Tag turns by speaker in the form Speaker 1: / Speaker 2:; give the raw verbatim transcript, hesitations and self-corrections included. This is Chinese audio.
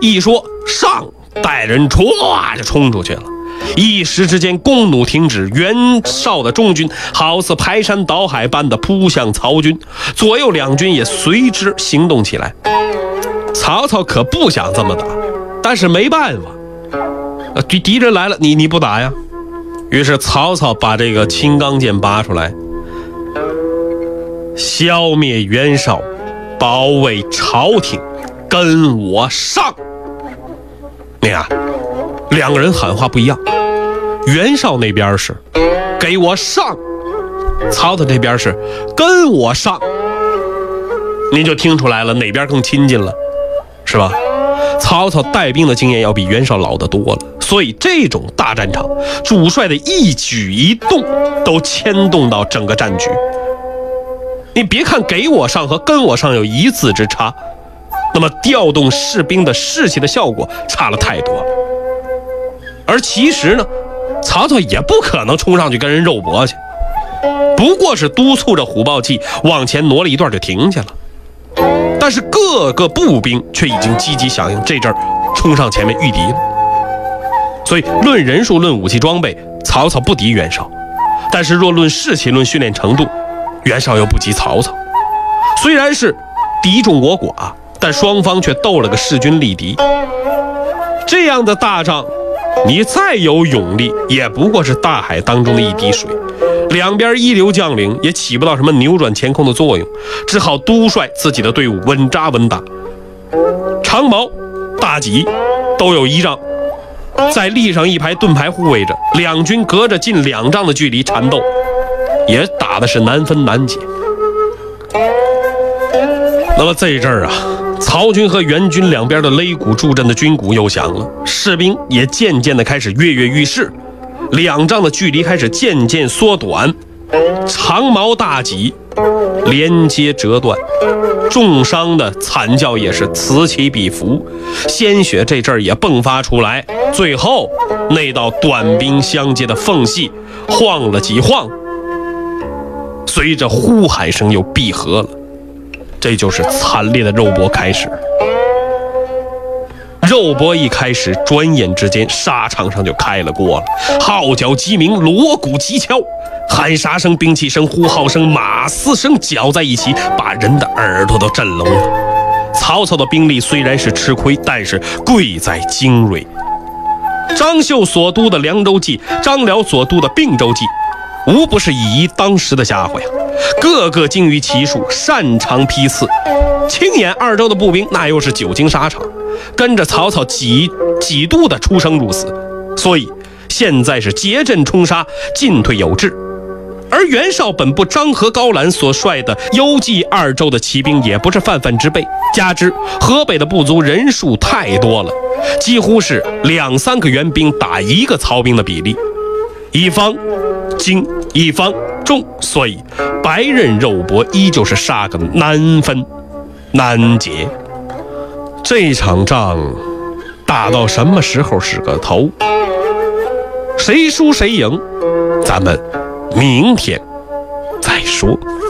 Speaker 1: 一说上，带人唰就冲出去了。一时之间，弓弩停止，袁绍的中军好似排山倒海般的扑向曹军，左右两军也随之行动起来。曹操可不想这么打，但是没办法，敌敌人来了，你你不打呀？于是曹操把这个青钢剑拔出来，消灭袁绍，保卫朝廷，跟我上！你看，两个人喊话不一样。袁绍那边是给我上，曹操这边是跟我上，你就听出来了哪边更亲近了，是吧？曹操带兵的经验要比袁绍老得多了，所以这种大战场，主帅的一举一动都牵动到整个战局。你别看给我上和跟我上有一字之差，那么调动士兵的士气的效果差了太多。而其实呢，曹操也不可能冲上去跟人肉搏去，不过是督促着虎豹骑往前挪了一段就停下了。但是各个步兵却已经积极响应，这阵儿冲上前面御敌了。所以论人数论武器装备，曹操不敌袁绍，但是若论士气论训练程度，袁绍又不及曹操。虽然是敌众我寡，但双方却斗了个势均力敌。这样的大仗，你再有勇力，也不过是大海当中的一滴水，两边一流将领也起不到什么扭转乾坤的作用，只好督率自己的队伍稳扎稳打。长矛、大戟都有依仗，再立上一排盾牌护卫着，两军隔着近两丈的距离缠斗，也打的是难分难解。那么这阵儿啊，曹军和袁军两边的擂鼓助阵的军鼓又响了，士兵也渐渐的开始跃跃欲试，两丈的距离开始渐渐缩短，长矛大戟连接折断，重伤的惨叫也是此起彼伏，鲜血这阵儿也迸发出来，最后那道短兵相接的缝隙晃了几晃，随着呼喊声又闭合了。这就是惨烈的肉搏开始。肉搏一开始，转眼之间沙场上就开了锅了，号角鸡鸣，锣鼓齐敲，喊杀声、兵器声、呼号声、马嘶声搅在一起，把人的耳朵都震聋了。曹操的兵力虽然是吃亏，但是贵在精锐。张绣所督的凉州记，张辽所督的并州记，无不是以一当十的家伙呀，个个精于骑术，擅长批次。青眼二州的步兵那又是久经沙场，跟着曹操几几度的出生入死，所以现在是结阵冲杀，进退有致。而袁绍本部张合、高览所率的幽蓟二州的骑兵也不是泛泛之辈，加之河北的部族人数太多了，几乎是两三个援兵打一个曹兵的比例，一方精，一方重，所以白刃肉搏依旧是杀个难分难解。这场仗打到什么时候是个头？谁输谁赢，咱们明天再说。